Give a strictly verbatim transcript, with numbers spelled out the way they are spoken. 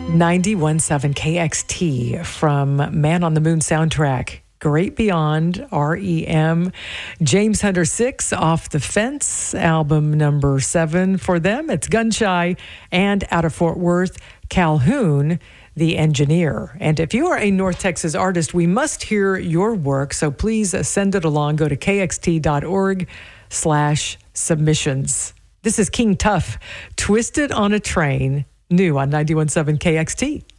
ninety-one point seven K X T from Man on the Moon soundtrack. Great Beyond, R E M. James Hunter six, Off the Fence, album number seven for them. It's Gunshy. And out of Fort Worth, Calhoun, The Engineer. And if you are a North Texas artist, we must hear your work, so please send it along. Go to kxt.org slash submissions. This is King Tuff, Twisted on a Train, new on ninety-one point seven K X T.